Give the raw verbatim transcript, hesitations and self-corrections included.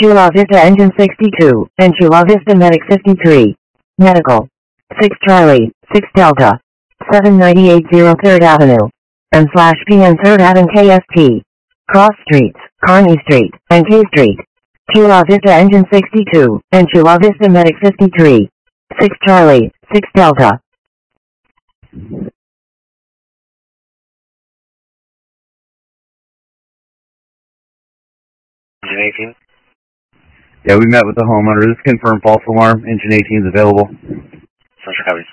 Chula Vista Engine sixty-two, and Chula Vista Medic fifty-three. Medical. six Charlie, six Delta. seven ninety-eight zero third Avenue. And slash P N third Avenue K S T. Cross Streets, Kearney Street, and K Street. Chula Vista Engine sixty-two, and Chula Vista Medic fifty-three. six Charlie, six Delta. Engine eighteen? Yeah, we met with the homeowner. This confirmed false alarm. Engine eighteen is available. Central Copies.